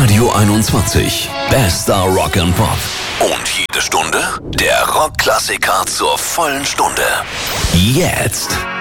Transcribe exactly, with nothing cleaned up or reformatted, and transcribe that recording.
Radio einundzwanzig. Bester Rock and Pop. Und jede Stunde der Rockklassiker zur vollen Stunde. Jetzt.